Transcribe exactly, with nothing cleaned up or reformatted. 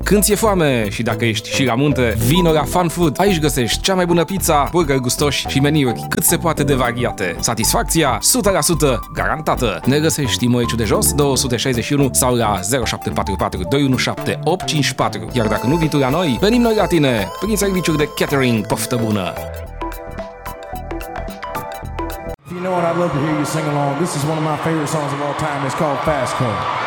Când ți-e foame și dacă ești și la munte, vino la Fun Food. Aici găsești cea mai bună pizza, burgeri gustoși și meniuri cât se poate de variate. Satisfacția o sută la sută garantată. Ne găsești în Măiciu de Jos, două sute șaizeci și unu sau la zero șapte patru patru doi unu șapte opt cinci patru. Iar dacă nu vii tu la noi, venim noi la tine prin serviciuri de catering. Poftă bună! You know what? I'd love to hear you sing along. This is one of my favorite songs of all time. It's called Fast Car.